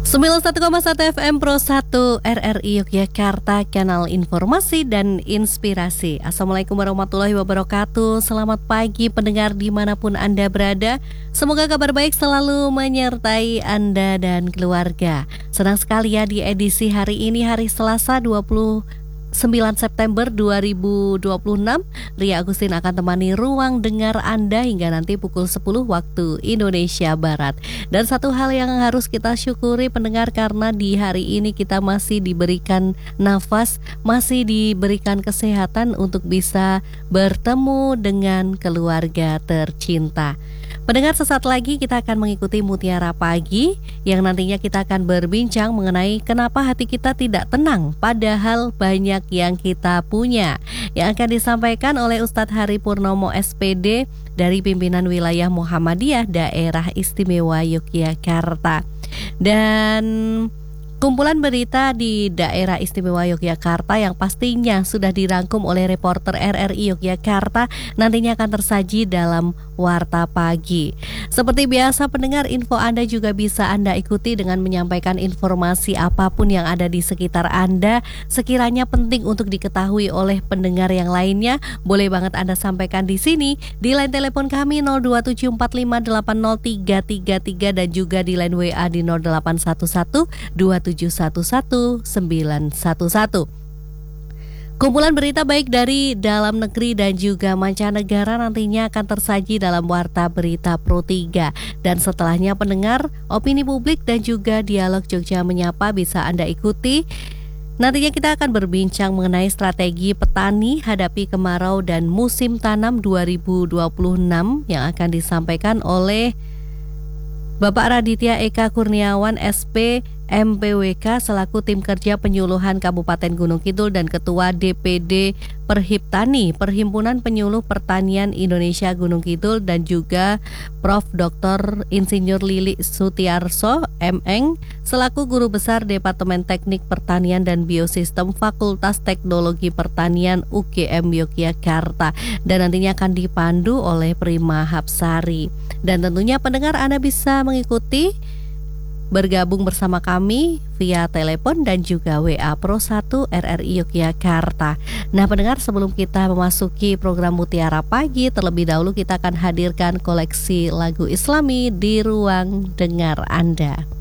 91,1 FM Pro 1 RRI Yogyakarta, kanal informasi dan inspirasi. Assalamualaikum warahmatullahi wabarakatuh. Selamat pagi pendengar dimanapun Anda berada. Semoga kabar baik selalu menyertai Anda dan keluarga. Senang sekali ya di edisi hari ini, hari Selasa 29 September 2026, Ria Agustin akan temani ruang dengar Anda hingga nanti pukul 10 waktu Indonesia Barat. Dan satu hal yang harus kita syukuri pendengar, karena di hari ini kita masih diberikan nafas, masih diberikan kesehatan untuk bisa bertemu dengan keluarga tercinta. Pendengar, sesaat lagi kita akan mengikuti Mutiara Pagi yang nantinya kita akan berbincang mengenai kenapa hati kita tidak tenang padahal banyak yang kita punya, yang akan disampaikan oleh Ustadz Hari Purnomo SPD dari pimpinan wilayah Muhammadiyah Daerah Istimewa Yogyakarta. Dan kumpulan berita di Daerah Istimewa Yogyakarta yang pastinya sudah dirangkum oleh reporter RRI Yogyakarta nantinya akan tersaji dalam Warta Pagi. Seperti biasa pendengar, info Anda juga bisa Anda ikuti dengan menyampaikan informasi apapun yang ada di sekitar Anda, sekiranya penting untuk diketahui oleh pendengar yang lainnya. Boleh banget Anda sampaikan di sini di line telepon kami 02745803333 dan juga di line WA di 081127119111. Kumpulan berita baik dari dalam negeri dan juga mancanegara nantinya akan tersaji dalam Warta Berita Pro 3. Dan setelahnya pendengar, opini publik dan juga dialog Jogja Menyapa bisa Anda ikuti. Nantinya kita akan berbincang mengenai strategi petani hadapi kemarau dan musim tanam 2026 yang akan disampaikan oleh Bapak Raditya Eka Kurniawan SP MPWK selaku tim kerja penyuluhan Kabupaten Gunung Kidul dan Ketua DPD Perhiptani Perhimpunan Penyuluh Pertanian Indonesia Gunung Kidul, dan juga Prof. Dr. Insinyur Lili Sutiarso MN selaku Guru Besar Departemen Teknik Pertanian dan Biosistem Fakultas Teknologi Pertanian UGM Yogyakarta, dan nantinya akan dipandu oleh Prima Hapsari. Dan tentunya pendengar Anda bisa mengikuti bergabung bersama kami via telepon dan juga WA Pro 1 RRI Yogyakarta. Nah pendengar, sebelum kita memasuki program Mutiara Pagi, terlebih dahulu kita akan hadirkan koleksi lagu Islami di ruang dengar Anda.